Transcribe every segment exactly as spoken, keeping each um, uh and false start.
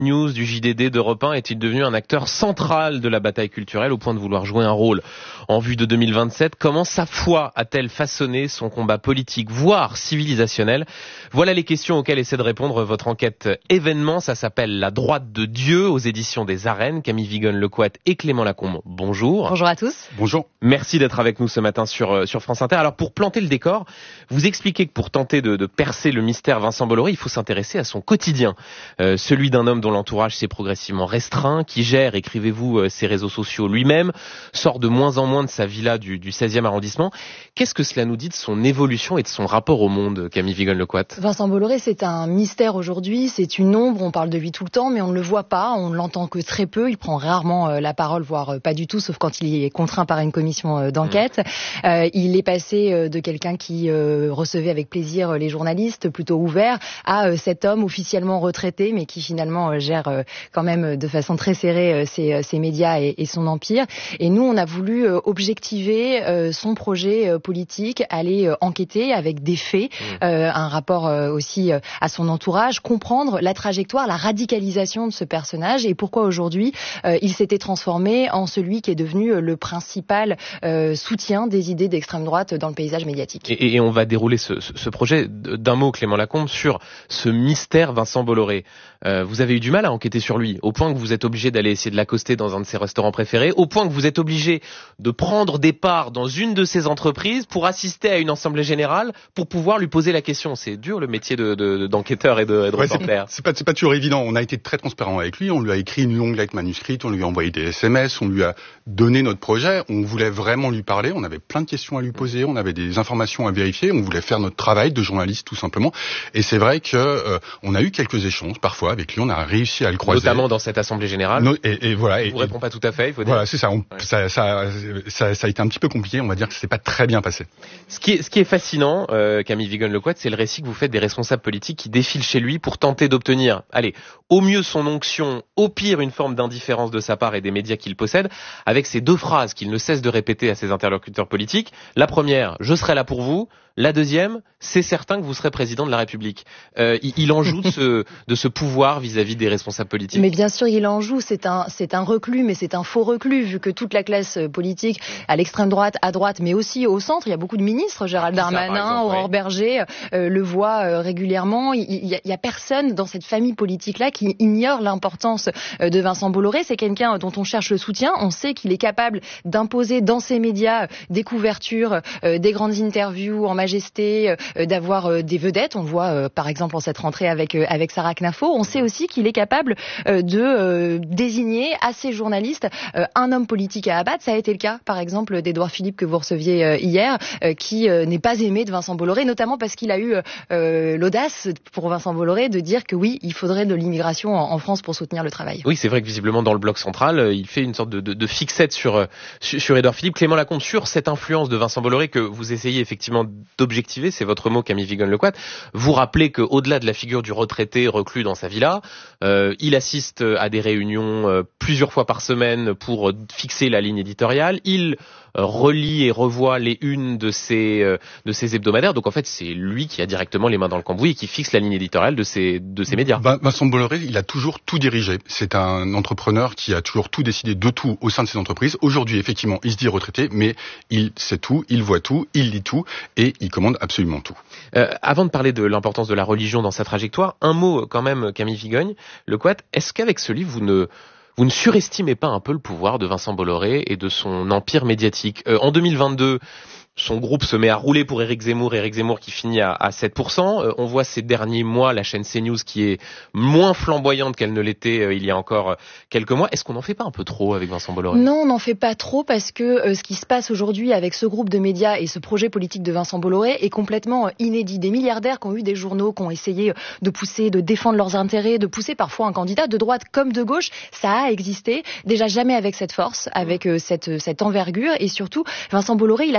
News, du J D D, d'Europe un est-il devenu un acteur central de la bataille culturelle au point de vouloir jouer un rôle en vue de deux mille vingt-sept? Comment sa foi a-t-elle façonné son combat politique, voire civilisationnel? Voilà les questions auxquelles essaie de répondre votre enquête événement. Ça s'appelle La droite de Dieu aux éditions des Arènes. Camille Vigonne-Lecoët et Clément Lacombe, bonjour. Bonjour à tous. Bonjour. Merci d'être avec nous ce matin sur, sur France Inter. Alors pour planter le décor, vous expliquez que pour tenter de, de percer le mystère Vincent Bolloré, il faut s'intéresser à son quotidien. Euh, celui d'un homme dont l'entourage s'est progressivement restreint, qui gère, écrivez-vous, ses réseaux sociaux lui-même, sort de moins en moins de sa villa du, du seizième arrondissement. Qu'est-ce que cela nous dit de son évolution et de son rapport au monde, Camille Vigonne-Lecoët? Vincent Bolloré, c'est un mystère aujourd'hui, c'est une ombre, on parle de lui tout le temps, mais on ne le voit pas, on ne l'entend que très peu, il prend rarement euh, la parole, voire euh, pas du tout, sauf quand il est contraint par une commission euh, d'enquête. Mmh. Euh, il est passé euh, de quelqu'un qui euh, recevait avec plaisir les journalistes, plutôt ouvert, à euh, cet homme officiellement retraité, mais qui finalement euh, gère euh, quand même de façon très serrée euh, ses, ses médias et, et son empire. Et nous, on a voulu euh, objectiver euh, son projet euh, politique, aller euh, enquêter avec des faits, mmh. euh, un rapport euh, aussi euh, à son entourage, comprendre la trajectoire, la radicalisation de ce personnage et pourquoi aujourd'hui euh, il s'était transformé en celui qui est devenu le principal euh, soutien des idées d'extrême droite dans le paysage médiatique. Et, et on va dérouler ce, ce, ce projet d'un mot, Clément Lacombe, sur ce mystère Vincent Bolloré. Euh, vous avez eu du mal à enquêter sur lui, au point que vous êtes obligé d'aller essayer de l'accoster dans un de ses restaurants préférés, au point que vous êtes obligé de prendre des parts dans une de ses entreprises pour assister à une assemblée générale pour pouvoir lui poser la question. C'est dur le métier de, de, d'enquêteur et de, de ouais, reporter. C'est, c'est, pas, c'est pas toujours évident. On a été très transparent avec lui, on lui a écrit une longue lettre manuscrite, on lui a envoyé des S M S, on lui a donné notre projet, on voulait vraiment lui parler, on avait plein de questions à lui poser, on avait des informations à vérifier, on voulait faire notre travail de journaliste tout simplement. Et c'est vrai que euh, on a eu quelques échanges parfois avec lui, on a réussi à le croiser. Notamment dans cette assemblée générale. No, et, et voilà. Il vous répond pas tout à fait, il faut dire. Voilà, c'est ça, on, ouais. ça, ça, ça. Ça a été un petit peu compliqué, on va dire que c'est pas très bien passé. Ce qui est, ce qui est fascinant, euh, Camille Vigonne-Lecoët, c'est le récit que vous faites des responsables politiques qui défilent chez lui pour tenter d'obtenir, allez, au mieux son onction, au pire une forme d'indifférence de sa part et des médias qu'il possède, avec ces deux phrases qu'il ne cesse de répéter à ses interlocuteurs politiques. La première, je serai là pour vous. La deuxième, c'est certain que vous serez président de la République. Euh, il, il en joue de ce, de ce pouvoir vis-à-vis des responsables politiques. Mais bien sûr, il en joue. C'est un, c'est un reclus, mais c'est un faux reclus, vu que toute la classe politique, à l'extrême droite, à droite, mais aussi au centre, il y a beaucoup de ministres, Gérald ah, Darmanin, ça, exemple, Aurore ouais. Berger, euh, le voit euh, régulièrement. Il, il, y a, il y a personne dans cette famille politique-là qui ignore l'importance euh, de Vincent Bolloré. C'est quelqu'un dont on cherche le soutien. On sait qu'il est capable d'imposer dans ses médias des couvertures, euh, des grandes interviews en majesté, euh, d'avoir euh, des vedettes. On le voit euh, par exemple en cette rentrée avec euh, avec Sarah Knafo. On sait aussi qu'il est capable euh, de euh, désigner à ses journalistes euh, un homme politique à abattre. Ça a été le cas par exemple d'Édouard Philippe que vous receviez euh, hier, euh, qui euh, n'est pas aimé de Vincent Bolloré, notamment parce qu'il a eu euh, l'audace pour Vincent Bolloré de dire que oui, il faudrait de l'immigration en, en France pour soutenir le travail. Oui, c'est vrai que visiblement dans le bloc central, il fait une sorte de, de, de fixette sur, sur, sur Édouard Philippe. Clément Lacombe, sur cette influence de Vincent Bolloré que vous essayez effectivement d'objectiver, c'est votre mot, Camille Vigonne-Lecoët. Vous rappelez qu'au-delà de la figure du retraité reclus dans sa villa, euh, il assiste à des réunions euh, plusieurs fois par semaine pour fixer la ligne éditoriale. Il euh, relit et revoit les unes de ses, euh, de ses hebdomadaires. Donc en fait, c'est lui qui a directement les mains dans le cambouis et qui fixe la ligne éditoriale de ses, de ses médias. Ben, Vincent Bolloré, il a toujours tout dirigé. C'est un entrepreneur qui a toujours tout décidé de tout au sein de ses entreprises. Aujourd'hui, effectivement, il se dit retraité, mais il sait tout, il voit tout, il lit tout et il commande absolument tout. Euh, avant de parler de l'importance de la religion dans sa trajectoire, un mot quand même, Camille Vigonne-Lecoët, est-ce qu'avec ce livre, vous ne, vous ne surestimez pas un peu le pouvoir de Vincent Bolloré et de son empire médiatique? euh, En deux mille vingt-deux, son groupe se met à rouler pour Éric Zemmour, Éric Zemmour qui finit à, à sept pour cent. Euh, on voit ces derniers mois la chaîne CNews qui est moins flamboyante qu'elle ne l'était euh, il y a encore quelques mois. Est-ce qu'on n'en fait pas un peu trop avec Vincent Bolloré? Non, on n'en fait pas trop parce que euh, ce qui se passe aujourd'hui avec ce groupe de médias et ce projet politique de Vincent Bolloré est complètement euh, inédit. Des milliardaires qui ont eu des journaux, qui ont essayé de pousser, de défendre leurs intérêts, de pousser parfois un candidat de droite comme de gauche, ça a existé. Déjà jamais avec cette force, avec euh, cette, cette envergure et surtout Vincent Bolloré, il a cette chose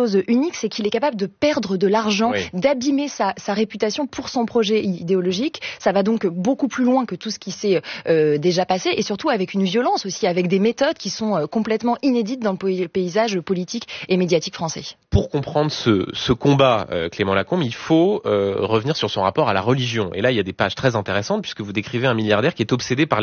chose unique, c'est qu'il est capable de perdre de l'argent, oui. d'abîmer sa, sa réputation pour son projet idéologique. Ça va donc beaucoup plus loin que tout ce qui s'est euh, déjà passé, et surtout avec une violence aussi, avec des méthodes qui sont euh, complètement inédites dans le paysage politique et médiatique français. Pour comprendre ce, ce combat, euh, Clément Lacombe, il faut euh, revenir sur son rapport à la religion. Et là, il y a des pages très intéressantes, puisque vous décrivez un milliardaire qui est obsédé par